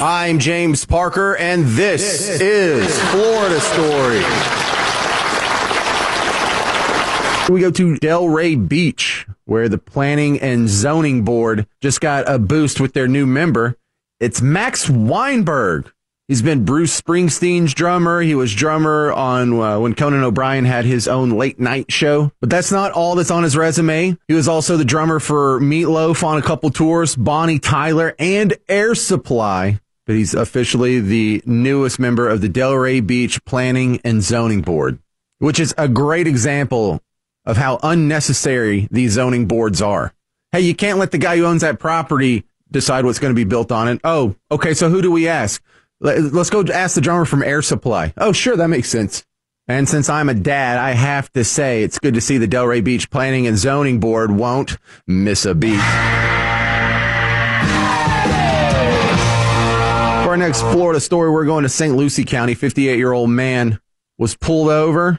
I'm James Parker, and this is Florida Story. We go to Delray Beach, where the Planning and Zoning Board just got a boost with their new member. It's Max Weinberg. He's been Bruce Springsteen's drummer. He was drummer on when Conan O'Brien had his own late night show. But that's not all that's on his resume. He was also the drummer for Meatloaf on a couple tours, Bonnie Tyler, and Air Supply. But he's officially the newest member of the Delray Beach Planning and Zoning Board, which is a great example of how unnecessary these zoning boards are. Hey, you can't let the guy who owns that property decide what's going to be built on it. Oh, okay, so who do we ask? Let's go ask the drummer from Air Supply. Oh, sure, that makes sense. And since I'm a dad, I have to say it's good to see the Delray Beach Planning and Zoning Board won't miss a beat. For our next Florida story, we're going to St. Lucie County. 58-year-old man was pulled over